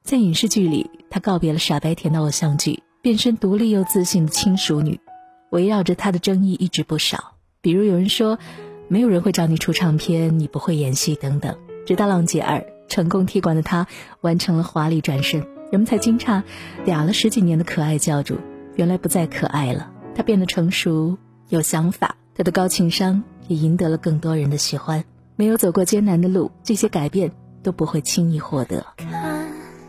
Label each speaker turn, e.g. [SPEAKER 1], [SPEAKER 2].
[SPEAKER 1] 在影视剧里，她告别了傻白甜的偶像剧，变身独立又自信的轻熟女。围绕着她的争议一直不少，比如有人说没有人会找你出唱片，你不会演戏等等。直到《浪姐2》成功踢馆的她完成了华丽转身，人们才惊诧嗲了10几年的可爱教主原来不再可爱了。她变得成熟有想法，她的高情商也赢得了更多人的喜欢。没有走过艰难的路，这些改变都不会轻易获得。